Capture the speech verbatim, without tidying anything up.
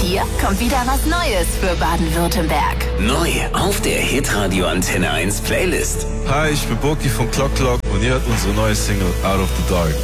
hier kommt wieder was Neues für Baden-Württemberg. Neu auf der Hitradio Antenne eins Playlist. Hi, ich bin Boki von Clock Clock und ihr hört unsere neue Single Out of the Dark.